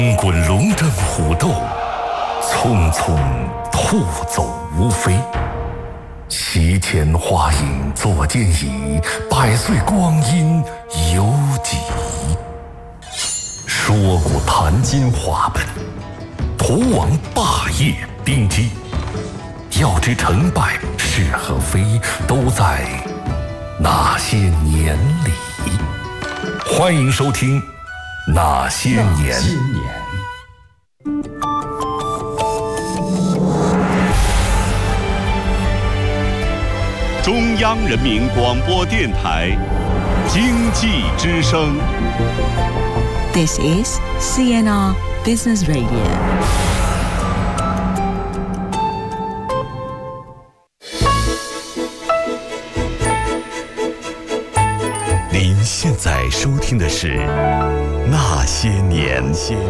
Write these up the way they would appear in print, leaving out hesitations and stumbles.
滚龙争虎斗，匆匆兔走乌飞。席间花影坐间椅，百岁光阴犹几。说古谈今话本，图王霸业兵机。要知成败是和非，都在那些年里。欢迎收听《那些年》。 中央人民广播电台经济之声。 This is CNR Business Radio。 您现在收听的是《那些年》。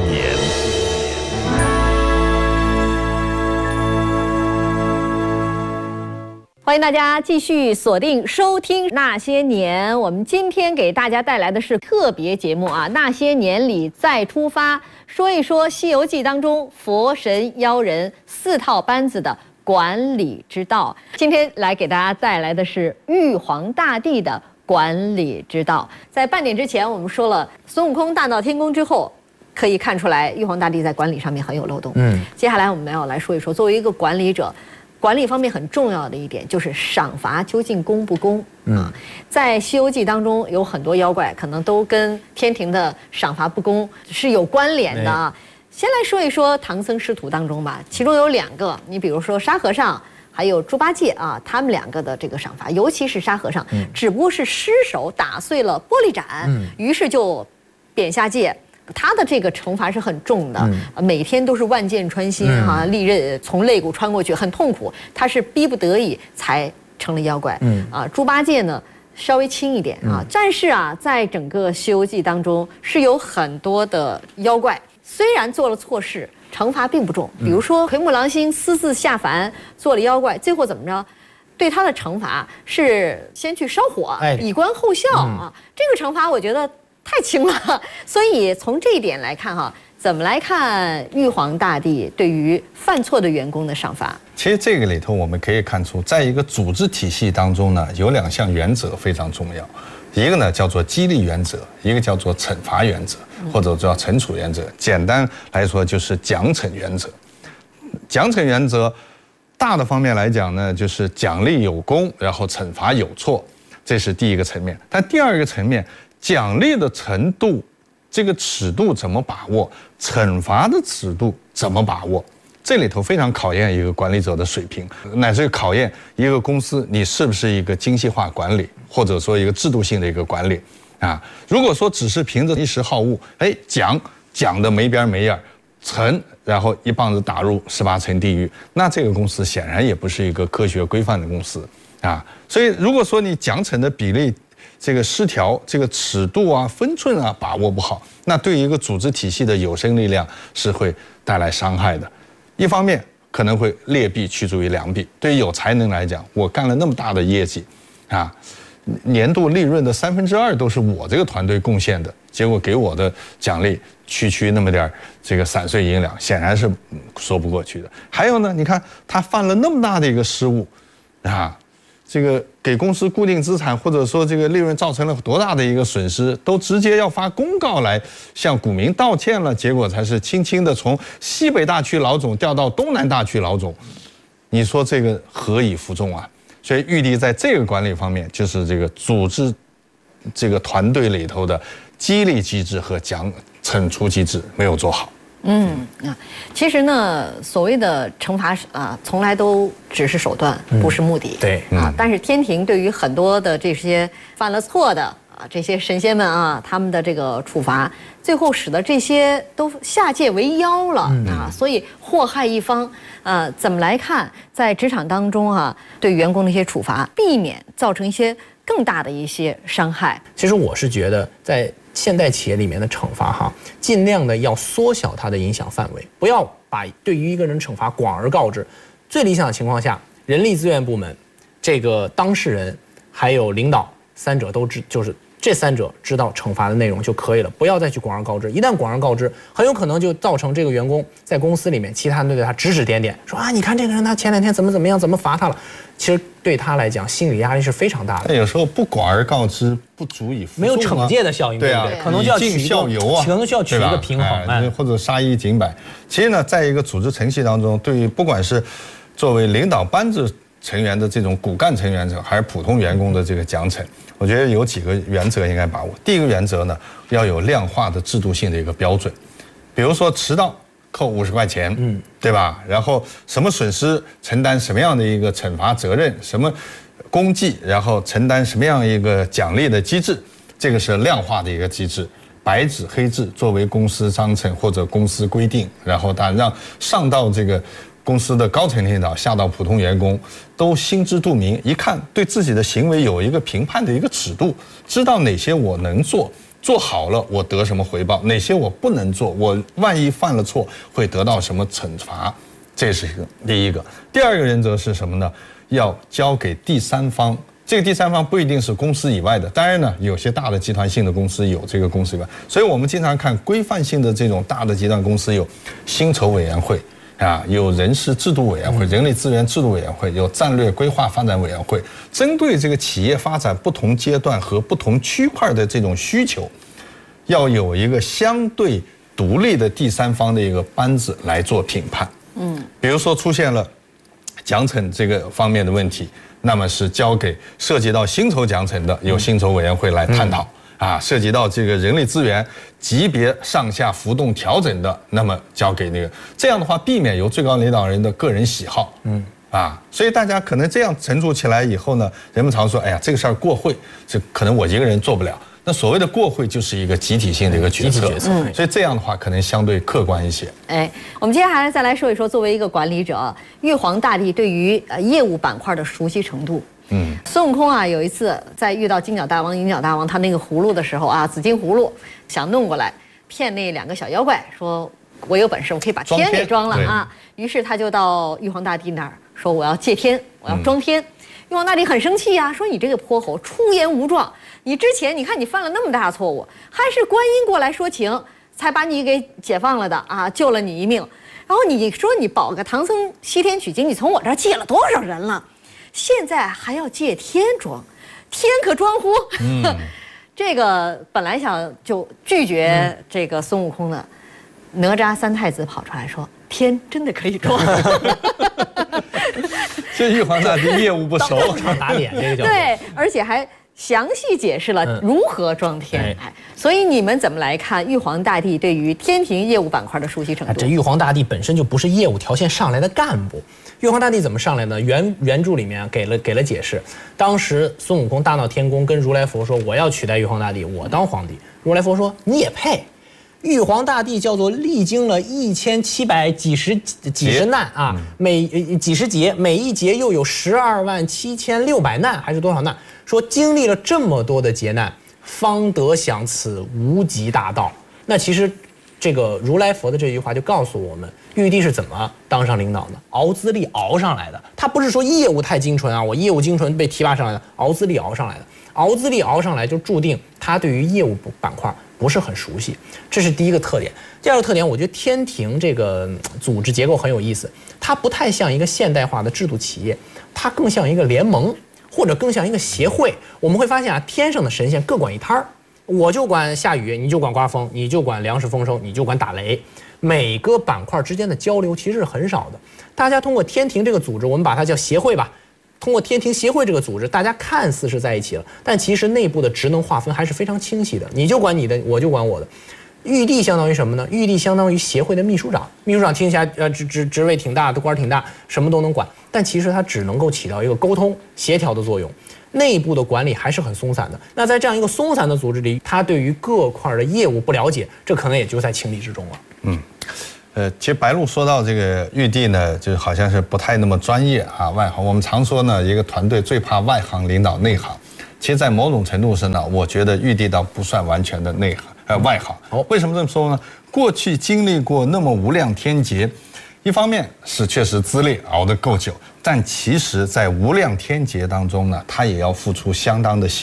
欢迎大家继续锁定收听《那些年》，我们今天给大家带来的是特别节目啊，《那些年里再出发》，说一说《西游记》当中佛神妖人4套班子的管理之道。今天来给大家带来的是玉皇大帝的管理之道。在半点之前，我们说了孙悟空大闹天宫之后，可以看出来玉皇大帝在管理上面很有漏洞。接下来我们要来说一说，作为一个管理者，管理方面很重要的一点就是赏罚究竟公不公啊。在《西游记》当中有很多妖怪可能都跟天庭的赏罚不公是有关联的啊。先来说一说唐僧师徒当中吧，其中有2个，你比如说沙和尚还有猪八戒啊，他们2个的这个赏罚，尤其是沙和尚，只不过是失手打碎了玻璃盏，于是就贬下界。他的这个惩罚是很重的，每天都是万箭穿心啊，利刃从肋骨穿过去，很痛苦。他是逼不得已才成了妖怪。猪八戒呢稍微轻一点啊，但是啊，在整个《西游记》当中是有很多的妖怪，虽然做了错事，惩罚并不重。比如说奎木狼星私自下凡做了妖怪，最后怎么着？对他的惩罚是先去烧火，以观后效啊。这个惩罚我觉得太轻了，所以从这一点来看哈，怎么来看玉皇大帝对于犯错的员工的赏罚？ 其实这个里头我们可以看出，在一个组织体系当中呢，有2项原则非常重要，一个呢叫做激励原则，一个叫做惩罚原则，或者叫惩处原则。简单来说就是奖惩原则。奖惩原则大的方面来讲呢，就是奖励有功，然后惩罚有错，这是第一个层面。但第2个层面，奖励的程度，这个尺度怎么把握？惩罚的尺度怎么把握？这里头非常考验一个管理者的水平，乃至于考验一个公司你是不是一个精细化管理，或者说一个制度性的一个管理啊。如果说只是凭着一时好恶，讲的没边没眼，惩然后一棒子打入18层地狱，那这个公司显然也不是一个科学规范的公司啊。所以如果说你奖惩的比例这个失调，这个尺度啊、分寸啊把握不好，那对于一个组织体系的有生力量是会带来伤害的。一方面可能会劣币驱逐于良币，对于有才能来讲，我干了那么大的业绩，啊，年度利润的2/3都是我这个团队贡献的，结果给我的奖励区那么点这个散碎银两，显然是说不过去的。还有呢，你看他犯了那么大的一个失误，啊。这个给公司固定资产或者说这个利润造成了多大的一个损失，都直接要发公告来向股民道歉了，结果才是轻轻的从西北大区老总调到东南大区老总，你说这个何以服众啊？所以玉帝在这个管理方面，就是这个组织这个团队里头的激励机制和惩处机制没有做好。 其实呢，所谓的惩罚啊，从来都只是手段，不是目的。 对啊，但是天庭对于很多的这些犯了错的啊，这些神仙们啊，他们的这个处罚，最后使得这些都下界为妖了啊，所以祸害一方。怎么来看，在职场当中啊，对员工的一些处罚，避免造成一些更大的一些伤害？ 其实我是觉得在现代企业里面的惩罚哈，尽量的要缩小它的影响范围，不要把对于一个人惩罚广而告之。最理想的情况下，人力资源部门、这个当事人还有领导3者都就是这3者知道惩罚的内容就可以了，不要再去广而告之。一旦广而告之，很有可能就造成这个员工在公司里面，其他人对他指指点点，说啊，你看这个人他前2天怎么样，怎么罚他了。其实对他来讲，心理压力是非常大的。 但有时候不广而告之，不足以负重啊， 没有惩戒的效应，对不对？可能就要取一个平衡， 或者杀一儆百。其实呢，在一个组织程序当中，对于不管是作为领导班子成员的这种骨干成员者，还是普通员工的这个奖惩，我觉得有几个原则应该把握。第一个原则呢，要有量化的制度性的一个标准，比如说迟到扣50块钱，对吧？然后什么损失承担什么样的一个惩罚责任，什么功绩然后承担什么样一个奖励的机制，这个是量化的一个机制，白纸黑字作为公司章程或者公司规定，然后让上到这个公司的高层领导，下到普通员工都心知肚明，一看对自己的行为有一个评判的一个尺度，知道哪些我能做，做好了我得什么回报，哪些我不能做，我万一犯了错会得到什么惩罚，这是第一个。第二个原则是什么呢？要交给第三方。这个第三方不一定是公司以外的，当然呢，有些大的集团性的公司有这个公司以外，所以我们经常看规范性的这种大的集团公司有薪酬委员会啊，有人事制度委员会、人力资源制度委员会，有战略规划发展委员会，针对这个企业发展不同阶段和不同区块的这种需求，要有一个相对独立的第三方的一个班子来做评判。比如说出现了奖惩这个方面的问题，那么是交给涉及到薪酬奖惩的，由薪酬委员会来探讨。涉及到这个人力资源级别上下浮动调整的，那么交给那个，这样的话避免由最高领导人的个人喜好。所以大家可能这样陈述起来以后呢，人们常说，哎呀，这个事儿过会，这可能我一个人做不了。那所谓的过会就是一个集体性的一个决策，所以这样的话可能相对客观一些。 我们接下来再来说一说，作为一个管理者，玉皇大帝对于业务板块的熟悉程度。孙悟空啊，有一次在遇到金角大王、银角大王他那个葫芦的时候啊，紫金葫芦想弄过来骗那2个小妖怪，说我有本事，我可以把天给装了啊。于是他就到玉皇大帝那儿说我要借天，我要装天。玉皇大帝很生气啊，说你这个泼猴出言无状，你之前你看你犯了那么大的错误，还是观音过来说情才把你给解放了的啊，救了你一命。然后你说你保个唐僧西天取经，你从我这儿借了多少人了？现在还要借天装，天可装乎？这个本来想就拒绝这个孙悟空的，哪吒3太子跑出来说，天真的可以装。 这玉皇大帝业务不熟， 当场打脸，这个叫对，而且还详细解释了如何装天。所以你们怎么来看玉皇大帝对于天庭业务板块的熟悉程度？ 这玉皇大帝本身就不是业务条线上来的干部。玉皇大帝怎么上来呢？原著里面给了解释。当时孙悟空大闹天宫，跟如来佛说我要取代玉皇大帝，我当皇帝。如来佛说你也配。玉皇大帝叫做历经了1700几十难啊，几十劫，每一劫又有127600难，还是多少难？说经历了这么多的劫难，方得享此无极大道。那其实这个如来佛的这句话就告诉我们，玉帝是怎么当上领导的，熬资历熬上来的。他不是说业务太精纯啊，我业务精纯被提拔上来的，熬资历熬上来的。熬资历熬上来就注定他对于业务板块不是很熟悉，这是第一个特点。第二个特点，我觉得天庭这个组织结构很有意思，它不太像一个现代化的制度企业，它更像一个联盟，或者更像一个协会。我们会发现啊，天上的神仙各管一摊儿，我就管下雨，你就管刮风，你就管粮食丰收，你就管打雷。每个板块之间的交流其实是很少的。大家通过天庭这个组织，我们把它叫协会吧。通过天庭协会这个组织，大家看似是在一起了，但其实内部的职能划分还是非常清晰的。你就管你的，我就管我的。玉帝相当于什么呢？玉帝相当于协会的秘书长。秘书长听起来职位挺大的，官挺大，什么都能管，但其实他只能够起到一个沟通协调的作用。内部的管理还是很松散的。那在这样一个松散的组织里，他对于各块的业务不了解，这可能也就在情理之中了。 其实白鹿说到这个玉帝呢，就好像是不太那么专业啊，外行。我们常说呢，一个团队最怕外行领导内行。其实，在某种程度上呢，我觉得玉帝倒不算完全的外行。为什么这么说呢？过去经历过那么无量天劫，一方面是确实资历熬得够久，但其实在无量天劫当中呢，他也要付出相当的辛苦。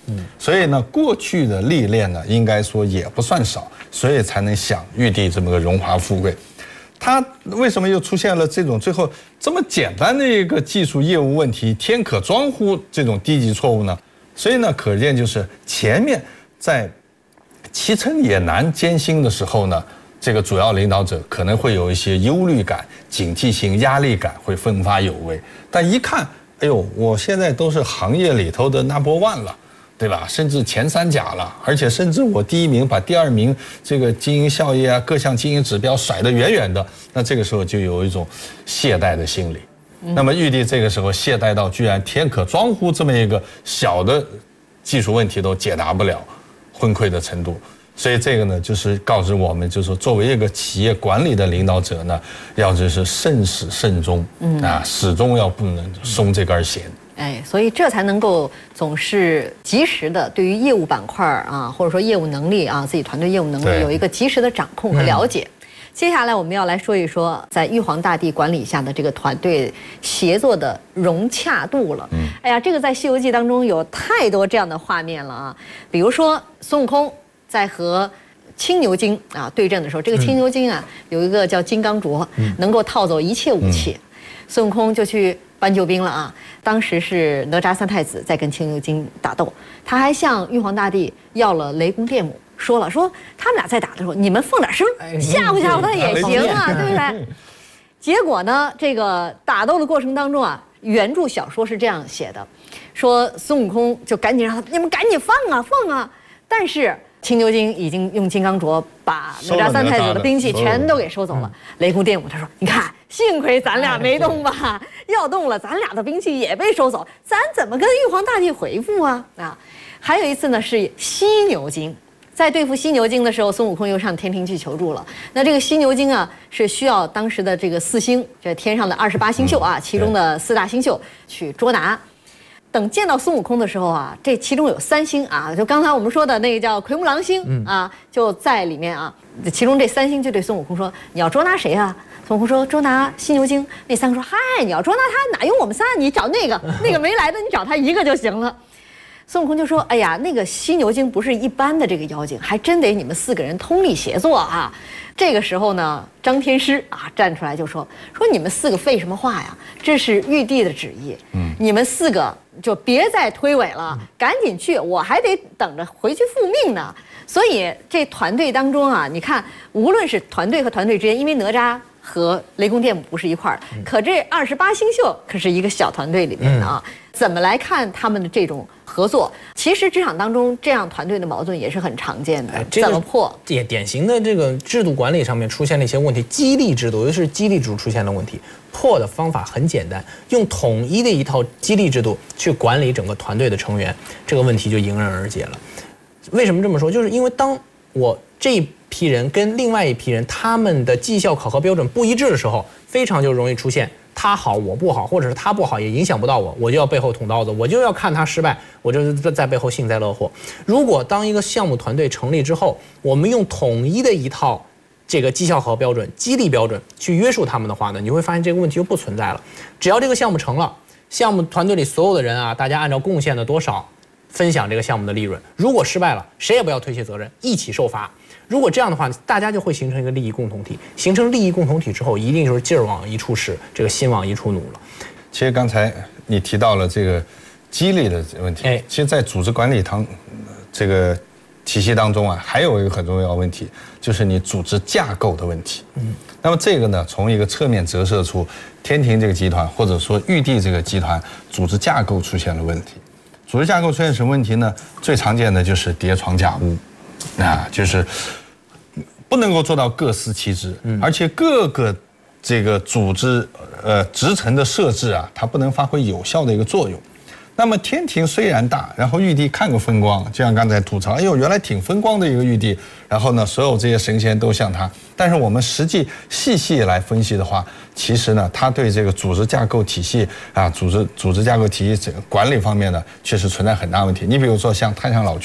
所以呢，过去的历练呢，应该说也不算少，所以才能享玉帝这么个荣华富贵。他为什么又出现了这种最后这么简单的一个技术业务问题，天可装乎这种低级错误呢？所以呢，可见就是前面在骑乘野难艰辛的时候呢，这个主要领导者可能会有一些忧虑感、警惕性、压力感会奋发有为，但一看，哎呦，我现在都是行业里头的 No.1 了。对吧？甚至前3甲了，而且甚至我第1名把第2名这个经营效益啊、各项经营指标甩得远远的，那这个时候就有一种懈怠的心理。那么玉帝这个时候懈怠到居然天可装乎这么一个小的技术问题都解答不了，昏聩的程度。所以这个呢，就是告知我们，就是说作为一个企业管理的领导者呢，要就是慎始慎终，始终要不能松这根弦。 所以这才能够总是及时的对于业务板块啊，或者说业务能力啊，自己团队业务能力有一个及时的掌控和了解。接下来我们要来说一说，在玉皇大帝管理下的这个团队协作的融洽度了。哎呀，这个在《西游记》当中有太多这样的画面了啊，比如说孙悟空在和青牛精啊对阵的时候，这个青牛精啊有一个叫金刚镯，能够套走一切武器，孙悟空就去搬救兵了啊！当时是哪吒3太子在跟青牛精打斗，他还向玉皇大帝要了雷公电母，说他们俩在打的时候，你们放点声，吓唬吓唬他也行啊，对不对？结果呢，这个打斗的过程当中啊，原著小说是这样写的，说孙悟空就赶紧让他，你们赶紧放啊！但是青牛精已经用金刚镯把哪吒3太子的兵器全都给收走了。雷公电母他说：“你看，幸亏咱俩没动吧，要动了，咱俩的兵器也被收走，咱怎么跟玉皇大帝回复啊？”还有一次呢，是犀牛精。在对付犀牛精的时候，孙悟空又上天庭去求助了。那这个犀牛精啊，是需要当时的这个4星，这天上的28星宿啊，其中的4大星宿去捉拿。等见到孙悟空的时候啊，这其中有3星啊，就刚才我们说的那个叫奎木狼星啊，就在里面啊。其中这3星就对孙悟空说：“你要捉拿谁啊？”孙悟空说：“捉拿犀牛精。”那3个说：“嗨，你要捉拿他，哪用我们仨？你找那个没来的，你找他一个就行了。”孙悟空就说：“哎呀，那个犀牛精不是一般的这个妖精，还真得你们4个人通力协作啊。”这个时候呢，张天师啊站出来就说：“你们4个废什么话呀？这是玉帝的旨意，你们4个就别再推诿了，赶紧去，我还得等着回去复命呢。”所以这团队当中啊，你看，无论是团队和团队之间，因为哪吒和雷公电母不是一块儿，可这28星宿可是一个小团队里面的啊。怎么来看他们的这种合作？其实职场当中这样团队的矛盾也是很常见的。怎么破？ 也典型的这个制度管理上面出现了一些问题，激励制度，尤其是激励制度出现了问题。破的方法很简单，用统一的一套激励制度去管理整个团队的成员，这个问题就迎刃而解了。为什么这么说？就是因为当我这一批人跟另外一批人他们的绩效考核标准不一致的时候，非常就容易出现他好我不好，或者是他不好也影响不到我，我就要背后捅刀子，我就要看他失败，我就是在背后幸灾乐祸。如果当一个项目团队成立之后，我们用统一的一套这个绩效考核标准、激励标准去约束他们的话呢，你会发现这个问题就不存在了。只要这个项目成了，项目团队里所有的人啊，大家按照贡献的多少分享这个项目的利润。如果失败了，谁也不要推卸责任，一起受罚。如果这样的话，大家就会形成一个利益共同体。形成利益共同体之后，一定就是劲儿往一处使，这个心往一处努了。 其实刚才你提到了这个激励的问题，其实，在组织管理这个体系当中啊，还有一个很重要的问题，就是你组织架构的问题。那么这个呢，从一个侧面折射出天庭这个集团或者说玉帝这个集团组织架构出现了问题。组织架构出现什么问题呢？最常见的就是叠床架屋，就是不能够做到各司其职，而且各个这个组织职层的设置啊，它不能发挥有效的一个作用。那么天庭虽然大，然后玉帝看个风光，就像刚才吐槽，哎呦，原来挺风光的一个玉帝，然后呢，所有这些神仙都像他。但是我们实际细来分析的话，其实呢，他对这个组织架构体系啊，组织架构体系这个管理方面呢，确实存在很大问题。你比如说像太上老君。